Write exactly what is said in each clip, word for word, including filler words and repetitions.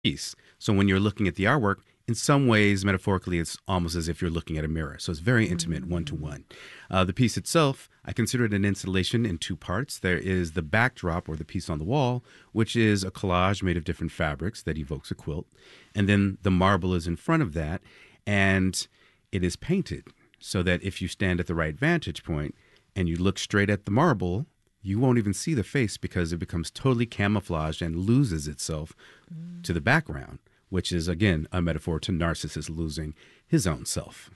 piece. So when you're looking at the artwork, in some ways, metaphorically, it's almost as if you're looking at a mirror. So it's very intimate, one to one. Uh, The piece itself, I consider it an installation in two parts. There is the backdrop or the piece on the wall, which is a collage made of different fabrics that evokes a quilt. And then the marble is in front of that, and it is painted so that if you stand at the right vantage point and you look straight at the marble, you won't even see the face because it becomes totally camouflaged and loses itself mm. to the background, which is, again, a metaphor to Narcissus losing his own self.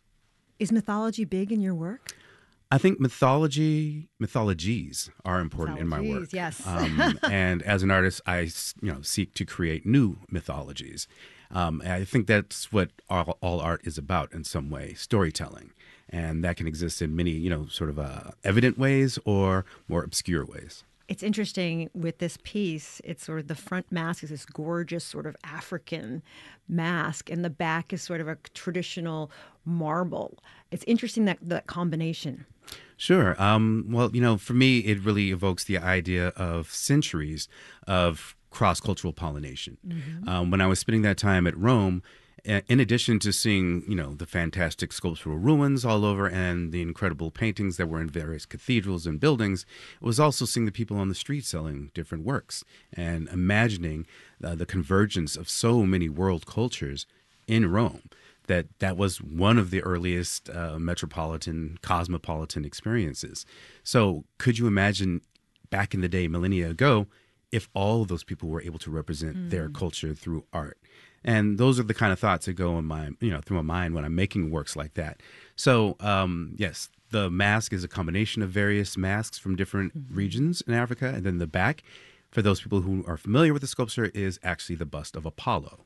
Is mythology big in your work? I think mythology, mythologies are important in my work. Yes. um, and as an artist, I you know seek to create new mythologies. Um, and I think that's what all, all art is about in some way, storytelling. And that can exist in many, you know, sort of uh, evident ways or more obscure ways. It's interesting with this piece, it's sort of the front mask is this gorgeous sort of African mask, and the back is sort of a traditional marble. It's interesting that that combination. Sure. Um, well, you know, for me, it really evokes the idea of centuries of cross-cultural pollination. Mm-hmm. Um, when I was spending that time at Rome, in addition to seeing, you know, the fantastic sculptural ruins all over and the incredible paintings that were in various cathedrals and buildings, it was also seeing the people on the street selling different works and imagining uh, the convergence of so many world cultures in Rome. That that was one of the earliest uh, metropolitan, cosmopolitan experiences. So could you imagine back in the day, millennia ago, if all of those people were able to represent mm. their culture through art? And those are the kind of thoughts that go in my, you know, through my mind when I'm making works like that. So, um, yes, the mask is a combination of various masks from different mm-hmm. regions in Africa. And then the back, for those people who are familiar with the sculpture, is actually the bust of Apollo.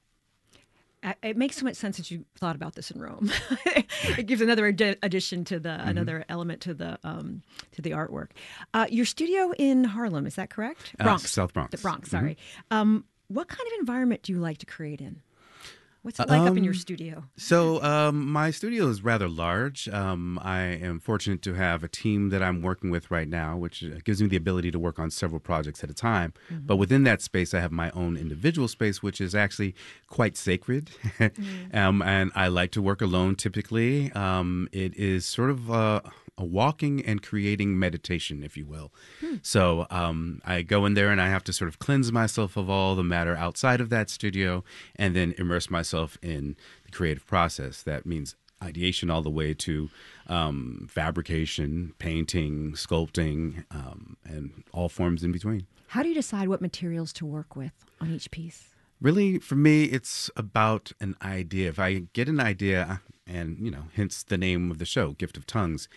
It makes so much sense that you thought about this in Rome. It gives another ad- addition to the mm-hmm. another element to the um, to the artwork. Uh, your studio in Harlem, is that correct? Bronx, uh, South Bronx. The Bronx, sorry. Mm-hmm. Um, what kind of environment do you like to create in? What's it like um, up in your studio? So um, my studio is rather large. Um, I am fortunate to have a team that I'm working with right now, which gives me the ability to work on several projects at a time. Mm-hmm. But within that space, I have my own individual space, which is actually quite sacred. mm-hmm. um, and I like to work alone typically. Um, it is sort of a, a walking and creating meditation, if you will. Hmm. So um, I go in there and I have to sort of cleanse myself of all the matter outside of that studio and then immerse myself in the creative process. That means ideation all the way to um, fabrication, painting, sculpting, um, and all forms in between. How do you decide what materials to work with on each piece? Really, for me, it's about an idea. If I get an idea, and, you know, hence the name of the show, Gift of Tongues,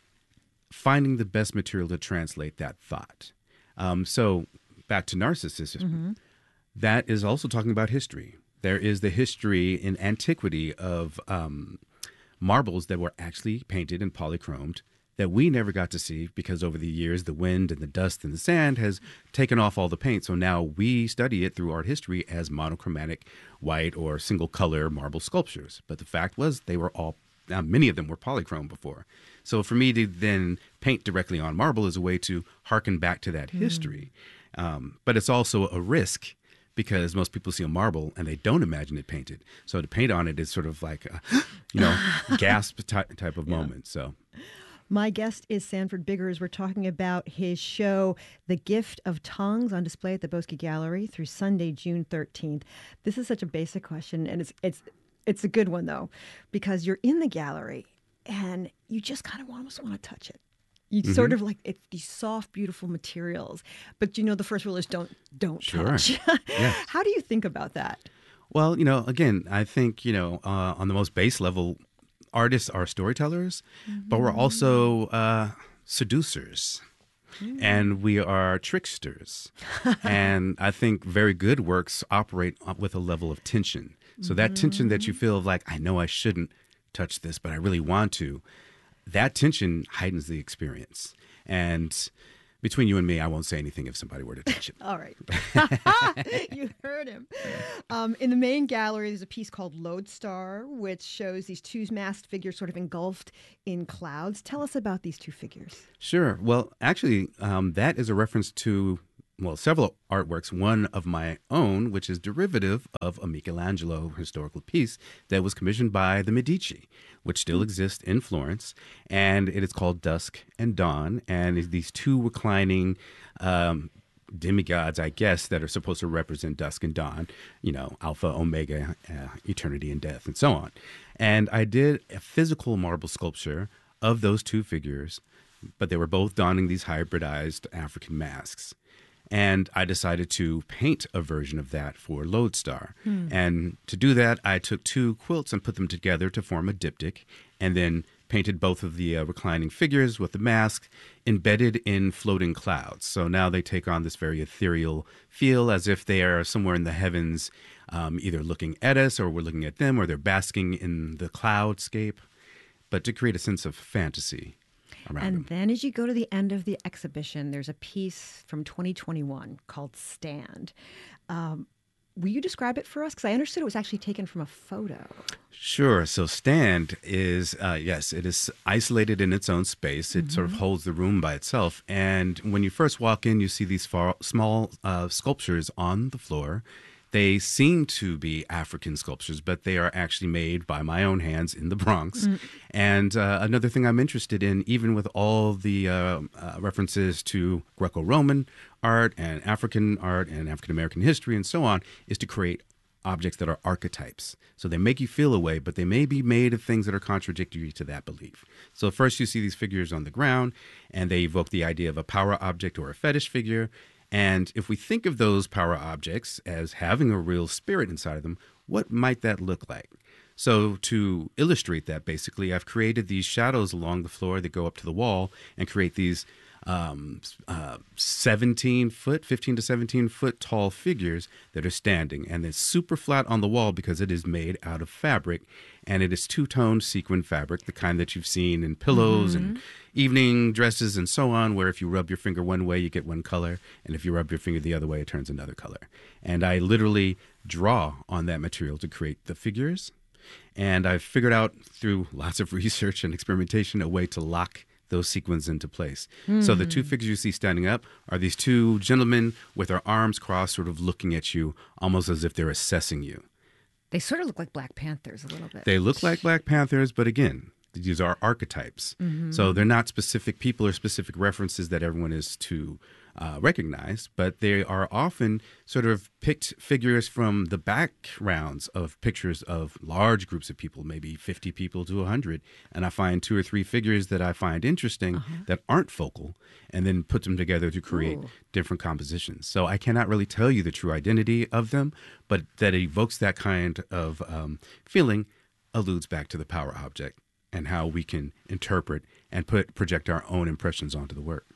finding the best material to translate that thought. Um, so back to Narcissus, mm-hmm. that is also talking about history. There is the history in antiquity of um, marbles that were actually painted and polychromed that we never got to see because over the years, the wind and the dust and the sand has taken off all the paint. So now we study it through art history as monochromatic white or single color marble sculptures. But the fact was they were all, now many of them were polychrome before. So for me to then paint directly on marble is a way to harken back to that mm. history. Um, but it's also a risk, because most people see a marble and they don't imagine it painted. So to paint on it is sort of like a, you know, gasp ty- type of yeah. moment. So, my guest is Sanford Biggers. We're talking about his show, The Gift of Tongues, on display at the Boesky Gallery through Sunday, June thirteenth. This is such a basic question, and it's it's it's a good one, though, because you're in the gallery and you just kind of almost want to touch it. You mm-hmm. sort of like it's these soft, beautiful materials, but you know the first rule is don't don't sure. touch. Yes. How do you think about that? Well, you know, again, I think you know uh, on the most base level, artists are storytellers, mm-hmm. but we're also uh, seducers, mm-hmm. and we are tricksters, and I think very good works operate with a level of tension. So mm-hmm. that tension that you feel of like, I know I shouldn't touch this, but I really want to. That tension heightens the experience. And between you and me, I won't say anything if somebody were to touch it. All right. You heard him. Um, in the main gallery, there's a piece called Lodestar, which shows these two masked figures sort of engulfed in clouds. Tell us about these two figures. Sure. Well, actually, um, that is a reference to well, several artworks, one of my own, which is derivative of a Michelangelo historical piece that was commissioned by the Medici, which still exists in Florence. And it is called Dusk and Dawn. And it's these two reclining um, demigods, I guess, that are supposed to represent dusk and dawn, you know, alpha, omega, uh, eternity and death, and so on. And I did a physical marble sculpture of those two figures, but they were both donning these hybridized African masks. And I decided to paint a version of that for Lodestar. Hmm. And to do that, I took two quilts and put them together to form a diptych, and then painted both of the uh, reclining figures with the mask embedded in floating clouds. So now they take on this very ethereal feel, as if they are somewhere in the heavens, um, either looking at us or we're looking at them, or they're basking in the cloudscape, but to create a sense of fantasy around and them. Then as you go to the end of the exhibition, there's a piece from twenty twenty-one called Stand. Um, will you describe it for us? Because I understood it was actually taken from a photo. Sure. So Stand is, uh, yes, it is isolated in its own space. It mm-hmm. sort of holds the room by itself. And when you first walk in, you see these far, small uh, sculptures on the floor. They seem to be African sculptures, but they are actually made by my own hands in the Bronx. Mm. And uh, another thing I'm interested in, even with all the uh, uh, references to Greco-Roman art and African art and African-American history and so on, is to create objects that are archetypes. So they make you feel a way, but they may be made of things that are contradictory to that belief. So first you see these figures on the ground, and they evoke the idea of a power object or a fetish figure. And if we think of those power objects as having a real spirit inside of them, what might that look like? So to illustrate that, basically, I've created these shadows along the floor that go up to the wall and create these um, uh, seventeen foot, fifteen to seventeen foot tall figures that are standing. And it's super flat on the wall because it is made out of fabric. And it is two-tone sequin fabric, the kind that you've seen in pillows mm-hmm. and evening dresses and so on, where if you rub your finger one way, you get one color. And if you rub your finger the other way, it turns another color. And I literally draw on that material to create the figures. And I've figured out through lots of research and experimentation a way to lock those sequins into place. Mm. So the two figures you see standing up are these two gentlemen with their arms crossed, sort of looking at you, almost as if they're assessing you. They sort of look like Black Panthers a little bit. They look like Black Panthers, but again, these are archetypes. Mm-hmm. So they're not specific people or specific references that everyone is to uh, recognize, but they are often sort of picked figures from the backgrounds of pictures of large groups of people, maybe fifty people to one hundred. And I find two or three figures that I find interesting uh-huh. that aren't focal, and then put them together to create Ooh. different compositions. So I cannot really tell you the true identity of them, but that evokes that kind of um, feeling alludes back to the power object and how we can interpret and put project our own impressions onto the work.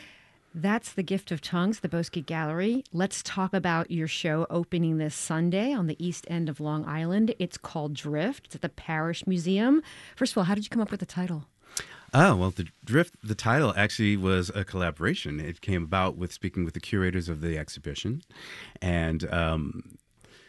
That's The Gift of Tongues, the Boesky Gallery. Let's talk about your show opening this Sunday on the east end of Long Island. It's called Drift. It's at the Parish Museum. First of all, how did you come up with the title? Oh, well, the Drift, the title actually was a collaboration. It came about with speaking with the curators of the exhibition. And um,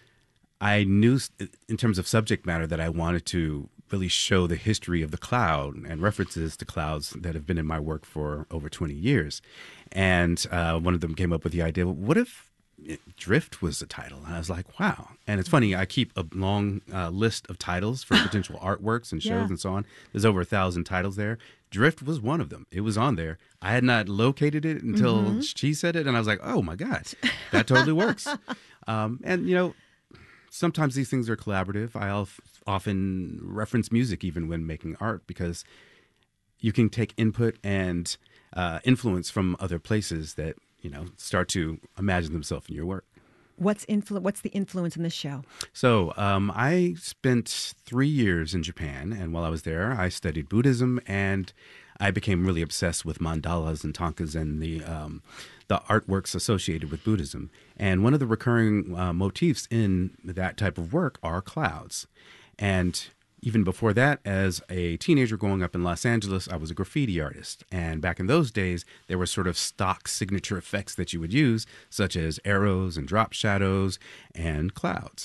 I knew in terms of subject matter that I wanted to really show the history of the cloud and references to clouds that have been in my work for over twenty years. And uh, one of them came up with the idea, well, what if Drift was the title? And I was like, wow. And it's funny, I keep a long uh, list of titles for potential artworks and shows yeah. and so on. There's over a thousand titles there. Drift was one of them. It was on there. I had not located it until mm-hmm. she said it, and I was like, oh my God, that totally works. Um, and, you know, sometimes these things are collaborative. I often reference music even when making art, because you can take input and uh, influence from other places that, you know, start to imagine themselves in your work. What's influ- What's the influence in this show? So um, I spent three years in Japan, and while I was there, I studied Buddhism, and I became really obsessed with mandalas and tankas and the um, the artworks associated with Buddhism. And one of the recurring uh, motifs in that type of work are clouds. And even before that, as a teenager growing up in Los Angeles, I was a graffiti artist. And back in those days, there were sort of stock signature effects that you would use, such as arrows and drop shadows and clouds.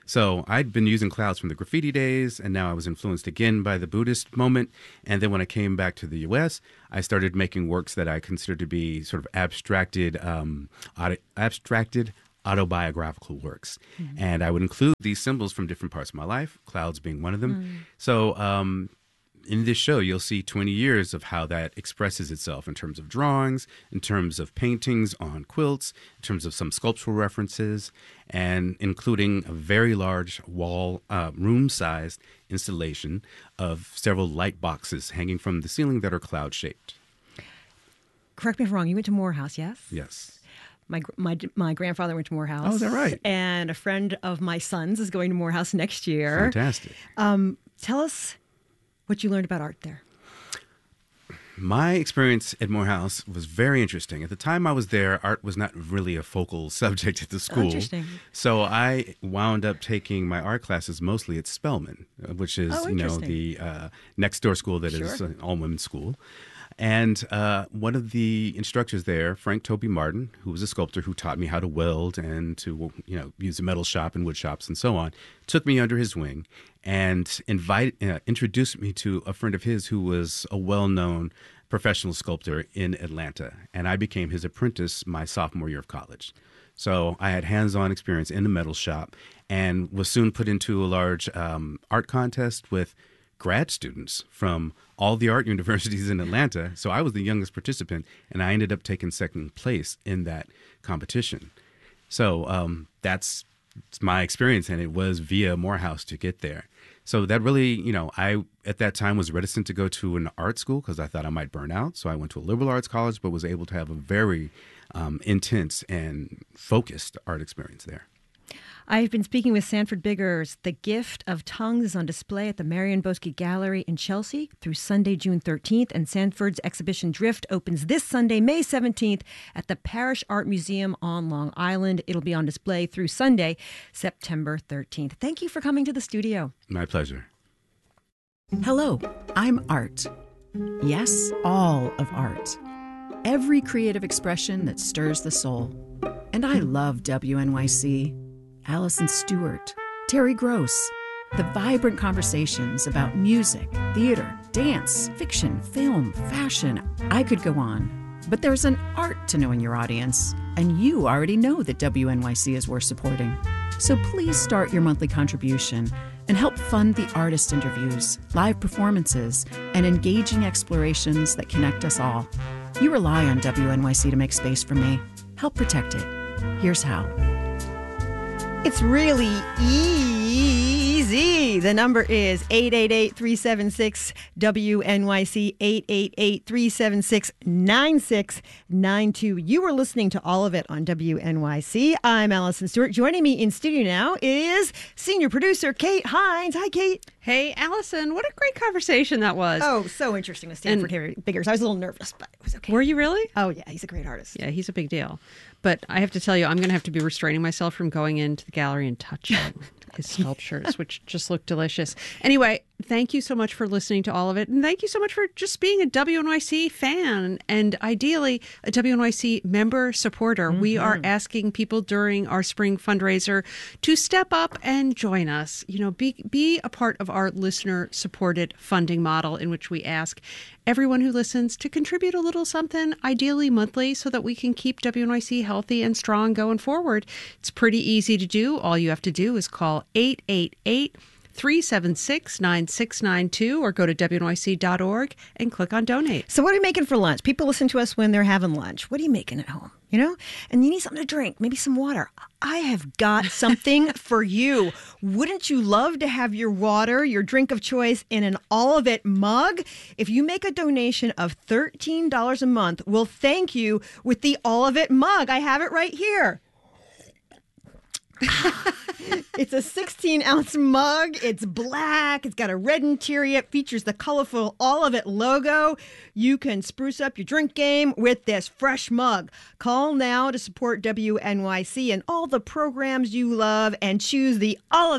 So I'd been using clouds from the graffiti days, and now I was influenced again by the Buddhist moment. And then when I came back to the U S, I started making works that I considered to be sort of abstracted, um, auto- abstracted autobiographical works. Mm-hmm. And I would include these symbols from different parts of my life, clouds being one of them. Mm. So um, in this show, you'll see twenty years of how that expresses itself in terms of drawings, in terms of paintings on quilts, in terms of some sculptural references, and including a very large wall, uh, room-sized installation of several light boxes hanging from the ceiling that are cloud-shaped. Correct me if I'm wrong. You went to Morehouse, yes? Yes. My my my grandfather went to Morehouse. Oh, is that right? And a friend of my son's is going to Morehouse next year. Fantastic. Um, tell us what you learned about art there. My experience at Morehouse was very interesting. At the time I was there, art was not really a focal subject at the school. Oh, interesting. So I wound up taking my art classes mostly at Spelman, which is oh, you know the uh, next door school that sure. is an all-women's school. And uh, one of the instructors there, Frank Toby Martin, who was a sculptor who taught me how to weld and to, you know, use a metal shop and wood shops and so on, took me under his wing and invited, uh, introduced me to a friend of his who was a well-known professional sculptor in Atlanta. And I became his apprentice my sophomore year of college. So I had hands-on experience in the metal shop and was soon put into a large um, art contest with grad students from all the art universities in Atlanta. So I was the youngest participant, and I ended up taking second place in that competition. So um, that's my experience, and it was via Morehouse to get there. So that really, you know, I at that time was reticent to go to an art school because I thought I might burn out. So I went to a liberal arts college, but was able to have a very um, intense and focused art experience there. I've been speaking with Sanford Biggers. The Gift of Tongues is on display at the Marion Boesky Gallery in Chelsea through Sunday, June thirteenth. And Sanford's exhibition Drift opens this Sunday, May seventeenth at the Parrish Art Museum on Long Island. It'll be on display through Sunday, September thirteenth. Thank you for coming to the studio. My pleasure. Hello, I'm Art. Yes, all of art. Every creative expression that stirs the soul. And I love W N Y C. Allison Stewart, Terry Gross, the vibrant conversations about music, theater, dance, fiction, film, fashion. I could go on, but there's an art to knowing your audience, and you already know that W N Y C is worth supporting. So please start your monthly contribution and help fund the artist interviews, live performances, and engaging explorations that connect us all. You rely on W N Y C to make space for me. Help protect it. Here's how. It's really easy. The number is eight eight eight, three seven six, W N Y C, eight eight eight, three seven six, nine six nine two. You are listening to All of It on W N Y C. I'm Allison Stewart. Joining me in studio now is senior producer Kate Hines. Hi, Kate. Hey, Allison. What a great conversation that was. Oh, so interesting with Sanford and, Biggers. I was a little nervous, but it was okay. Were you really? Oh, yeah. He's a great artist. Yeah, he's a big deal. But I have to tell you, I'm going to have to be restraining myself from going into the gallery and touching his sculptures, which just look delicious. Anyway, thank you so much for listening to All of It. And thank you so much for just being a W N Y C fan and ideally a W N Y C member supporter. Mm-hmm. We are asking people during our spring fundraiser to step up and join us. You know, be, be a part of our listener supported funding model in which we ask everyone who listens to contribute a little something, ideally monthly, so that we can keep W N Y C healthy and strong going forward. It's pretty easy to do. All you have to do is call eight eight eight, three seven six, nine six nine two or go to W N Y C dot org and click on donate. So what are you making for lunch? People listen to us when they're having lunch. What are you making at home? You know, and you need something to drink, maybe some water. I have got something for you. Wouldn't you love to have your water, your drink of choice, in an All of It mug? If you make a donation of thirteen dollars a month, we'll thank you with the All of It mug. I have it right here. It's a sixteen ounce mug. It's black. It's got a red interior. It features the colorful All of It logo. You can spruce up your drink game with this fresh mug. Call now to support W N Y C and all the programs you love and choose the All of It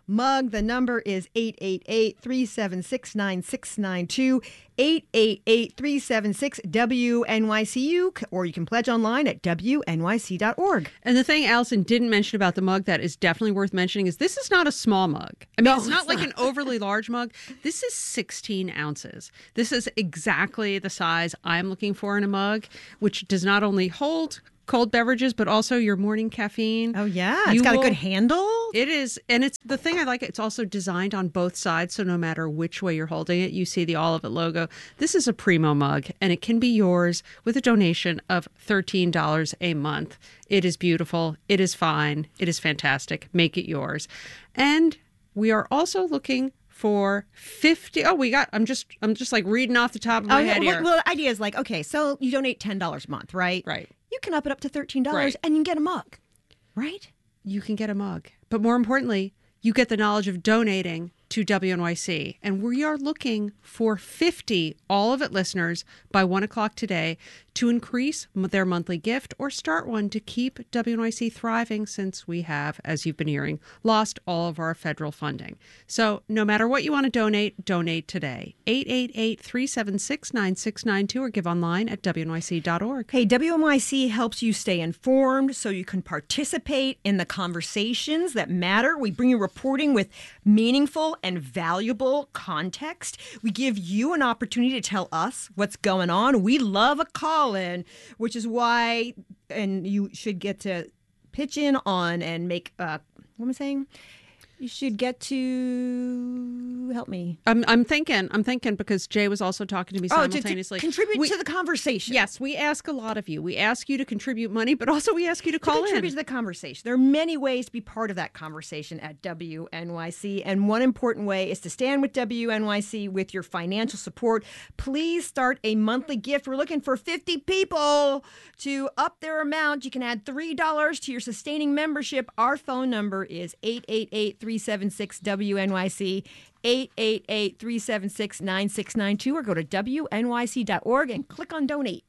mug. The number is eight eight eight, three seven six, nine six nine two, eight eight eight, three seven six, W N Y C U, or you can pledge online at W N Y C dot org. And the thing Allison didn't mention about the mug that is definitely worth mentioning is this is not a small mug. I mean, No, it's not it's like not. an overly large mug. This is sixteen ounces. This is exactly the size I'm looking for in a mug, which does not only hold cold beverages, but also your morning caffeine. Oh, yeah. You It's got will- a good handle. It is, and it's the thing I like. It's also designed on both sides, so no matter which way you're holding it, you see the All of It logo. This is a primo mug, and it can be yours with a donation of thirteen dollars a month. It is beautiful. It is fine. It is fantastic. Make it yours. And we are also looking for fifty. Oh, we got. I'm just. I'm just like reading off the top of my Oh, yeah. head Well, here. well, the idea is like, okay, so you donate ten dollars a month, right? Right. You can up it up to thirteen dollars Right. and you can get a mug, right? You can get a mug. But more importantly, you get the knowledge of donating to W N Y C. And we are looking for fifty All of It listeners by one o'clock today to increase m- their monthly gift or start one to keep W N Y C thriving, since we have, as you've been hearing, lost all of our federal funding. So no matter what you want to donate, donate today. eight eight eight, three seven six, nine six nine two or give online at W N Y C dot org. Hey, W N Y C helps you stay informed so you can participate in the conversations that matter. We bring you reporting with meaningful and valuable context. We give you an opportunity to tell us what's going on. We love a call-in, which is why, and you should get to pitch in on and make, uh, what am I saying? You should get to help me. I'm, I'm thinking, I'm thinking because Jay was also talking to me Oh, to, simultaneously. to contribute We- to the conversation. Yes, we ask a lot of you. We ask you to contribute money, but also we ask you to To call contribute in. to the conversation. There are many ways to be part of that conversation at W N Y C, and one important way is to stand with W N Y C with your financial support. Please start a monthly gift. We're looking for fifty people to up their amount. You can add three dollars to your sustaining membership. Our phone number is eight eight eight, three seven six, W N Y C, eight eight eight, three seven six, nine six nine two, or go to W N Y C dot org and click on donate.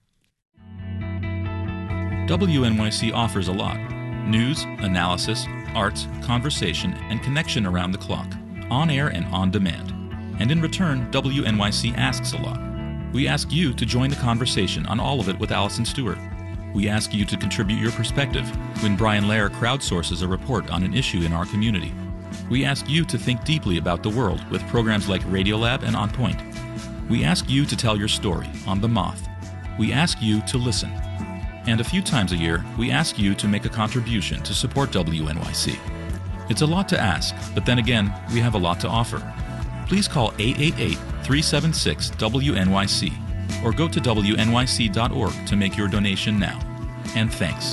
W N Y C offers a lot: news, analysis, arts, conversation, and connection around the clock, on air and on demand. And in return, W N Y C asks a lot. We ask you to join the conversation on All of It with Allison Stewart. We ask you to contribute your perspective when Brian Lehrer crowdsources a report on an issue in our community. We ask you to think deeply about the world with programs like Radiolab and On Point. We ask you to tell your story on The Moth. We ask you to listen. And a few times a year, we ask you to make a contribution to support W N Y C. It's a lot to ask, but then again, we have a lot to offer. Please call eight eight eight, three seven six, W N Y C or go to W N Y C dot org to make your donation now. And thanks.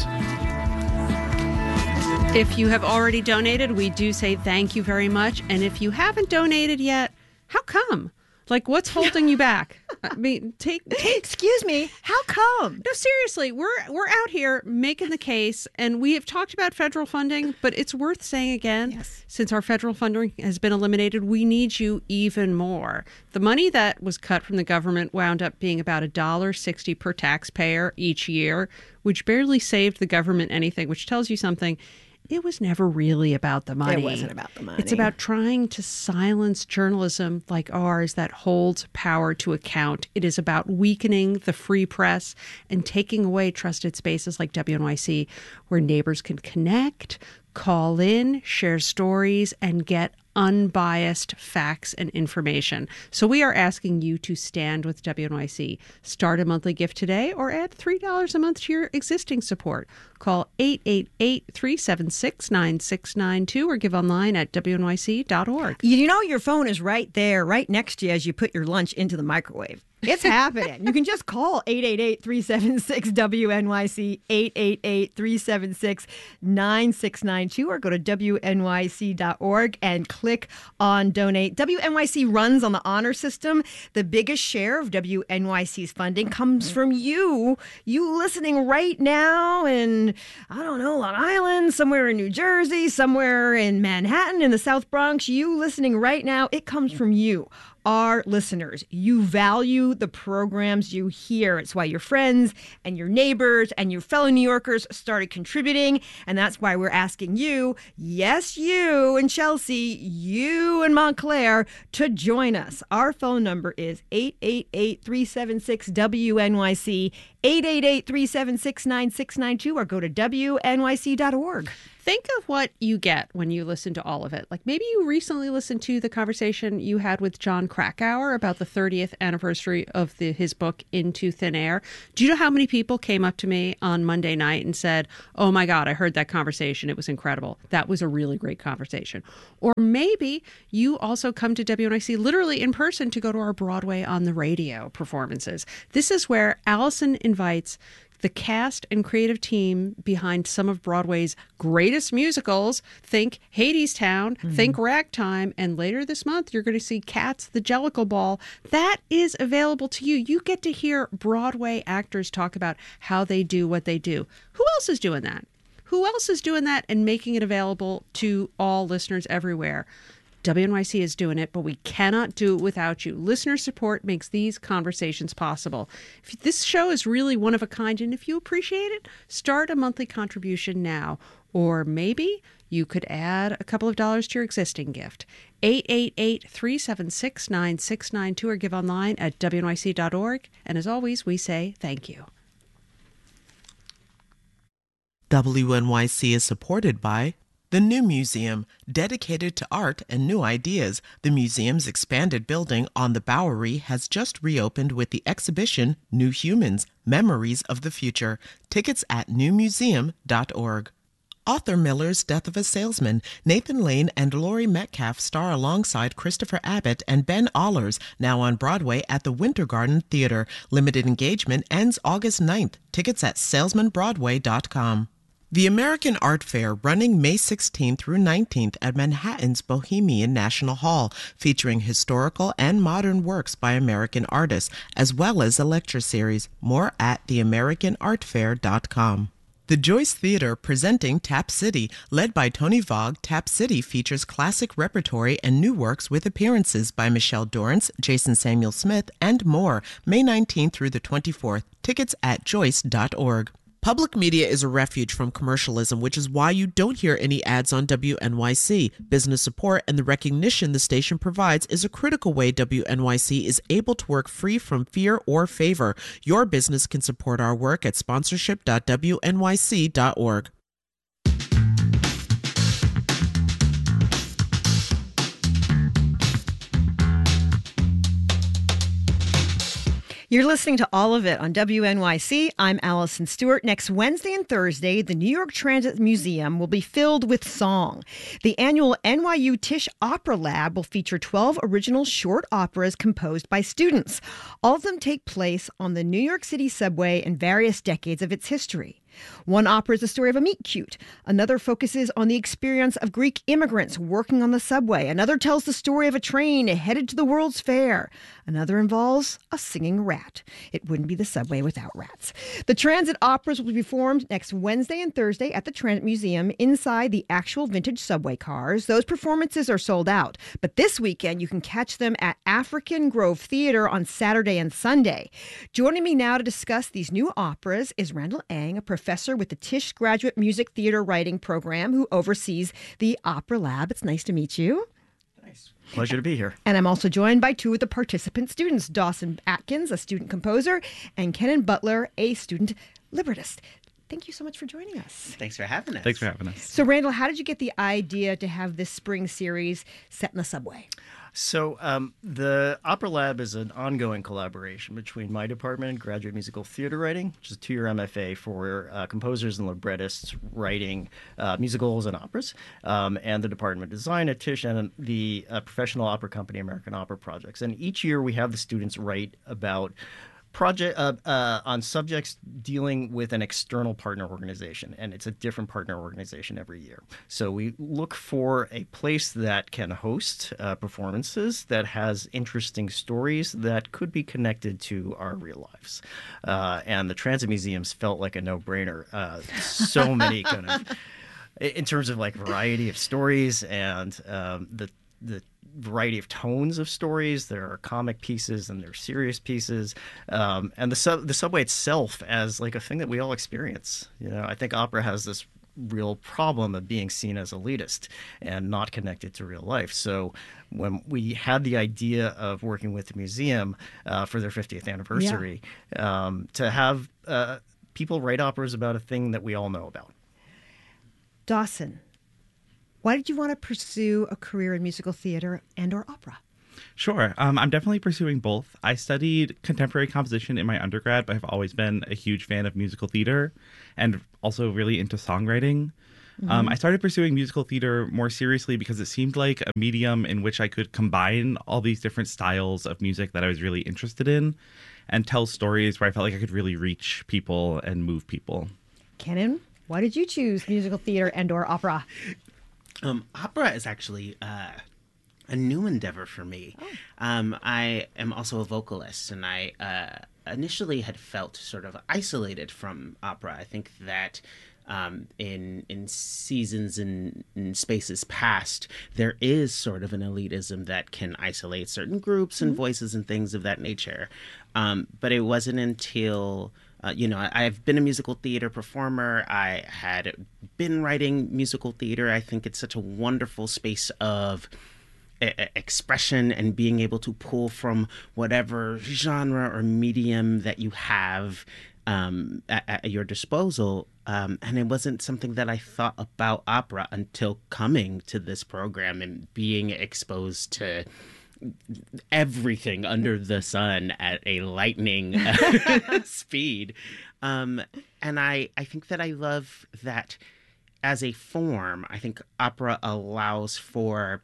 If you have already donated, we do say thank you very much. And if you haven't donated yet, how come? Like, what's holding you back? I mean, take take. Excuse me, how come? No, seriously, we're we're out here making the case, and we have talked about federal funding, but it's worth saying again, Yes. since our federal funding has been eliminated, we need you even more. The money that was cut from the government wound up being about a dollar sixty per taxpayer each year, which barely saved the government anything, which tells you something. It was never really about the money. It wasn't about the money. It's about trying to silence journalism like ours that holds power to account. It is about weakening the free press and taking away trusted spaces like W N Y C, where neighbors can connect, call in, share stories, and get unbiased facts and information. So we are asking you to stand with W N Y C. Start a monthly gift today or add three dollars a month to your existing support. Call eight eight eight, three seven six, nine six nine two or give online at W N Y C dot org. You know your phone is right there, right next to you as you put your lunch into the microwave. It's happening. You can just call eight eight eight, three seven six, W N Y C, eight eight eight, three seven six, nine six nine two, or go to W N Y C dot org and click on donate. W N Y C runs on the honor system. The biggest share of W N Y C's funding comes from you, you listening right now in, I don't know, Long Island, somewhere in New Jersey, somewhere in Manhattan, in the South Bronx. You listening right now, it comes from you. are listeners. You value the programs you hear. It's why your friends and your neighbors and your fellow New Yorkers started contributing. And that's why we're asking you, yes, you in Chelsea, you in Montclair, to join us. Our phone number is eight eight eight, three seven six, W N Y C, eight eight eight, three seven six, nine six nine two, or go to W N Y C dot org. Think of what you get when you listen to all of it. Like maybe you recently listened to the conversation you had with John Krakauer about the thirtieth anniversary of the, his book, Into Thin Air. Do you know how many people came up to me on Monday night and said, oh my God, I heard that conversation. It was incredible. That was a really great conversation. Or maybe you also come to W N Y C literally in person to go to our Broadway on the Radio performances. This is where Allison invites the cast and creative team behind some of Broadway's greatest musicals. Think Hadestown, mm-hmm. think Ragtime, and later this month you're going to see Cats, the Jellicle Ball. That is available to you. You get to hear Broadway actors talk about how they do what they do. Who else is doing that? Who else is doing that and making it available to all listeners everywhere? W N Y C is doing it, but we cannot do it without you. Listener support makes these conversations possible. If this show is really one of a kind, and if you appreciate it, start a monthly contribution now. Or maybe you could add a couple of dollars to your existing gift. eight eight eight, three seven six, nine six nine two or give online at W N Y C dot org. And as always, we say thank you. W N Y C is supported by the New Museum, dedicated to art and new ideas. The museum's expanded building on the Bowery has just reopened with the exhibition New Humans, Memories of the Future. Tickets at new museum dot org. Arthur Miller's Death of a Salesman. Nathan Lane and Laurie Metcalf star alongside Christopher Abbott and Ben Allers, now on Broadway at the Winter Garden Theater. Limited engagement ends August ninth. Tickets at salesman broadway dot com. The American Art Fair, running May sixteenth through nineteenth at Manhattan's Bohemian National Hall, featuring historical and modern works by American artists, as well as a lecture series. More at the american art fair dot com. The Joyce Theater presenting Tap City, led by Tony Vogt. Tap City features classic repertory and new works with appearances by Michelle Dorrance, Jason Samuel Smith, and more. May nineteenth through the twenty-fourth. Tickets at joyce dot org. Public media is a refuge from commercialism, which is why you don't hear any ads on W N Y C. Business support and the recognition the station provides is a critical way W N Y C is able to work free from fear or favor. Your business can support our work at sponsorship dot W N Y C dot org. You're listening to All of It on W N Y C. I'm Allison Stewart. Next Wednesday and Thursday, the New York Transit Museum will be filled with song. The annual N Y U Tisch Opera Lab will feature twelve original short operas composed by students. All of them take place on the New York City subway in various decades of its history. One opera is the story of a meet-cute. Another focuses on the experience of Greek immigrants working on the subway. Another tells the story of a train headed to the World's Fair. Another involves a singing rat. It wouldn't be the subway without rats. The transit operas will be performed next Wednesday and Thursday at the Transit Museum inside the actual vintage subway cars. Those performances are sold out, but this weekend you can catch them at African Grove Theater on Saturday and Sunday. Joining me now to discuss these new operas is Randall Eng, a professor with the Tisch Graduate Music Theater Writing Program who oversees the Opera Lab. It's nice to meet you. Nice. Pleasure to be here. And I'm also joined by two of the participant students, Dawson Atkins, a student composer, and Kenan Butler, a student librettist. Thank you so much for joining us. Thanks for having us. Thanks for having us. So, Randall, how did you get the idea to have this spring series set in the subway? So um, the Opera Lab is an ongoing collaboration between my department and Graduate Musical Theater Writing, which is a two-year M F A for uh, composers and librettists writing uh, musicals and operas, um, and the Department of Design at Tisch and the uh, professional opera company American Opera Projects. And each year we have the students write about project uh, uh, on subjects dealing with an external partner organization, and it's a different partner organization every year. So we look for a place that can host uh, performances that has interesting stories that could be connected to our real lives. Uh, and the Transit Museums felt like a no-brainer. Uh, so many kind of, in terms of like variety of stories and um, the the variety of tones of stories. There are comic pieces and there are serious pieces, um, and the sub the subway itself as like a thing that we all experience. You know, I think opera has this real problem of being seen as elitist and not connected to real life. So when we had the idea of working with the museum uh, for their fiftieth anniversary, yeah. um, to have uh, people write operas about a thing that we all know about. Dawson, why did you want to pursue a career in musical theater and or opera? Sure. Um, I'm definitely pursuing both. I studied contemporary composition in my undergrad, but I've always been a huge fan of musical theater and also really into songwriting. Mm-hmm. Um, I started pursuing musical theater more seriously because it seemed like a medium in which I could combine all these different styles of music that I was really interested in and tell stories where I felt like I could really reach people and move people. Kenan, why did you choose musical theater and or opera? Um, opera is actually uh, a new endeavor for me. Oh. Um, I am also a vocalist, and I uh, initially had felt sort of isolated from opera. I think that um, in in seasons and in spaces past, there is sort of an elitism that can isolate certain groups and mm-hmm. voices and things of that nature. Um, but it wasn't until... Uh, you know, I've been a musical theater performer. I had been writing musical theater. I think it's such a wonderful space of e- expression and being able to pull from whatever genre or medium that you have um, at, at your disposal. Um, and it wasn't something that I thought about opera until coming to this program and being exposed to everything under the sun at a lightning speed. Um, and I, I think that I love that as a form. I think opera allows for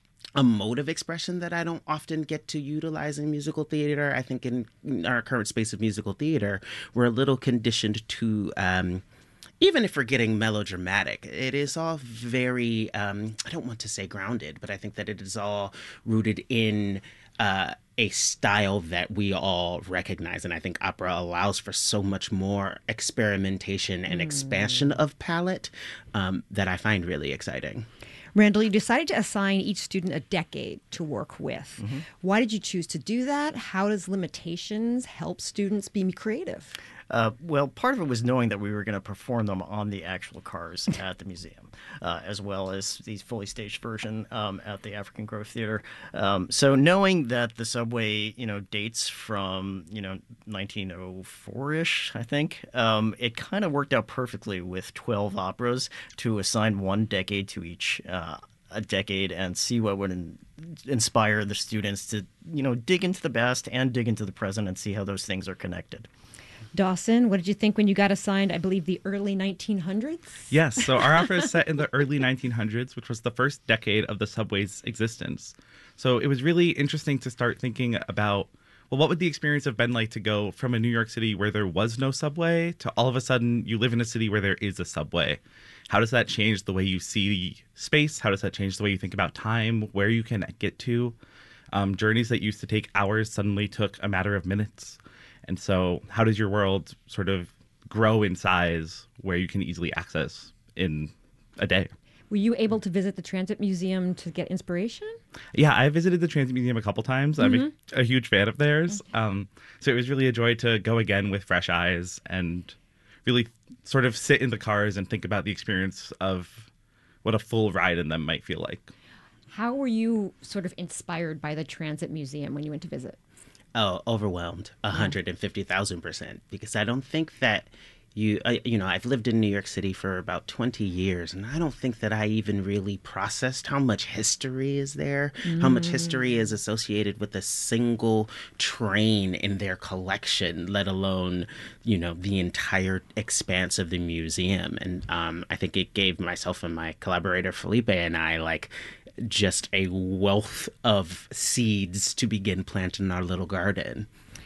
a mode of expression that I don't often get to utilize in musical theater. I think in, in our current space of musical theater, we're a little conditioned to... Um, Even if we're getting melodramatic, it is all very, um, I don't want to say grounded, but I think that it is all rooted in uh, a style that we all recognize. And I think opera allows for so much more experimentation and mm. expansion of palette um, that I find really exciting. Randall, you decided to assign each student a decade to work with. Mm-hmm. Why did you choose to do that? How does limitations help students be creative? Uh, well, part of it was knowing that we were going to perform them on the actual cars at the museum, uh, as well as the fully staged version um, at the African Grove Theater. Um, so knowing that the subway, you know, dates from, you know, nineteen oh four-ish, I think, um, it kind of worked out perfectly with twelve operas to assign one decade to each uh, a decade and see what would in, inspire the students to, you know, dig into the past and dig into the present and see how those things are connected. Dawson, what did you think when you got assigned, I believe, the early nineteen hundreds? Yes, so our opera is set in the early nineteen hundreds, which was the first decade of the subway's existence. So it was really interesting to start thinking about, well, what would the experience have been like to go from a New York City where there was no subway to all of a sudden you live in a city where there is a subway? How does that change the way you see space? How does that change the way you think about time, where you can get to? Um, journeys that used to take hours suddenly took a matter of minutes. And so how does your world sort of grow in size where you can easily access in a day? Were you able to visit the Transit Museum to get inspiration? Yeah, I visited the Transit Museum a couple times. Mm-hmm. I'm a, a huge fan of theirs. Okay. Um, so it was really a joy to go again with fresh eyes and really sort of sit in the cars and think about the experience of what a full ride in them might feel like. How were you sort of inspired by the Transit Museum when you went to visit? Oh, overwhelmed, one hundred fifty thousand percent, because I don't think that you, uh, you know, I've lived in New York City for about twenty years, and I don't think that I even really processed how much history is there, mm. how much history is associated with a single train in their collection, let alone, you know, the entire expanse of the museum. And um, I think it gave myself and my collaborator Felipe and I, like, just a wealth of seeds to begin planting in our little garden.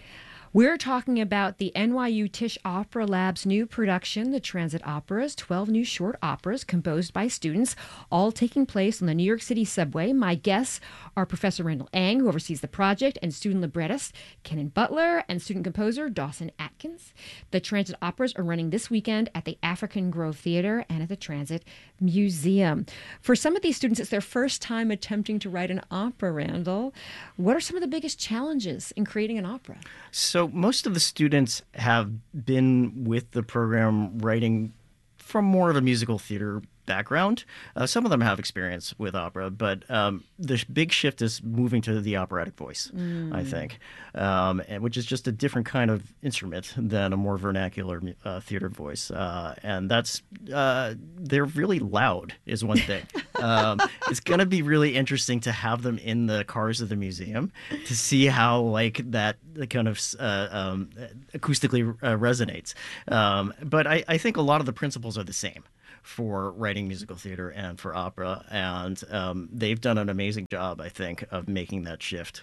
We're talking about the N Y U Tisch Opera Lab's new production, The Transit Operas, twelve new short operas composed by students, all taking place on the New York City subway. My guests are Professor Randall Ang, who oversees the project, and student librettist Kenan Butler and student composer Dawson Atkins. The Transit Operas are running this weekend at the African Grove Theater and at the Transit Museum. For some of these students, it's their first time attempting to write an opera, Randall. What are some of the biggest challenges in creating an opera? So most of the students have been with the program writing from more of a musical theater background. Uh, some of them have experience with opera, but um, the big shift is moving to the operatic voice, mm. I think, um, and, which is just a different kind of instrument than a more vernacular uh, theater voice. Uh, and that's, uh, they're really loud is one thing. um, it's going to be really interesting to have them in the cars of the museum to see how like that kind of uh, um, acoustically uh, resonates. Um, but I, I think a lot of the principles are the same for writing musical theater and for opera, and um, they've done an amazing job, I think, of making that shift.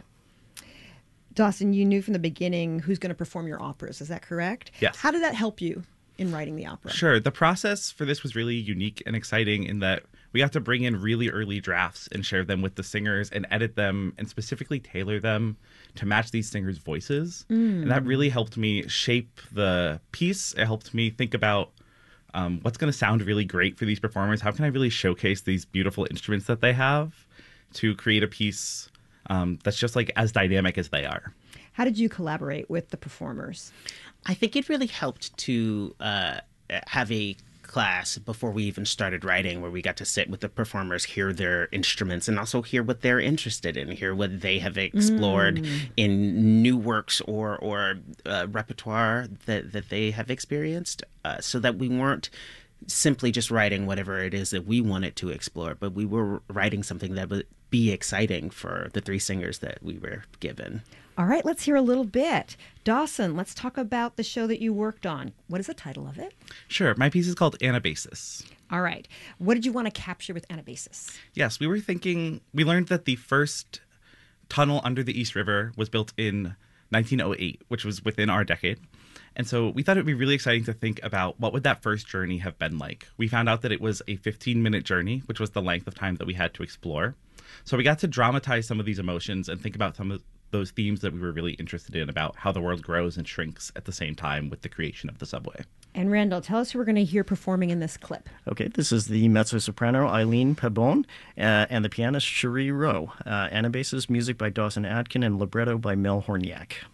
Dawson, you knew from the beginning who's going to perform your operas, is that correct? Yes. How did that help you in writing the opera? Sure. The process for this was really unique and exciting in that we got to bring in really early drafts and share them with the singers and edit them and specifically tailor them to match these singers' voices. Mm. And that really helped me shape the piece. It helped me think about Um, what's going to sound really great for these performers? How can I really showcase these beautiful instruments that they have to create a piece um, that's just like as dynamic as they are? How did you collaborate with the performers? I think it really helped to uh, have a class before we even started writing where we got to sit with the performers, hear their instruments, and also hear what they're interested in, hear what they have explored mm. in new works or or uh, repertoire that, that they have experienced, uh, so that we weren't simply just writing whatever it is that we wanted to explore, but we were writing something that would be exciting for the three singers that we were given. All right, let's hear a little bit. Dawson, let's talk about the show that you worked on. What is the title of it? Sure. My piece is called Anabasis. All right. What did you want to capture with Anabasis? Yes, we were thinking, we learned that the first tunnel under the East River was built in nineteen oh eight, which was within our decade. And so we thought it would be really exciting to think about what would that first journey have been like. We found out that it was a fifteen-minute journey, which was the length of time that we had to explore. So we got to dramatize some of these emotions and think about some of those themes that we were really interested in about how the world grows and shrinks at the same time with the creation of the subway. And Randall, tell us who we're going to hear performing in this clip. Okay, this is the mezzo-soprano Eileen Pabon uh, and the pianist Cherie Rowe. Uh, Anabasis, music by Dawson Atkin and libretto by Mel Horniak.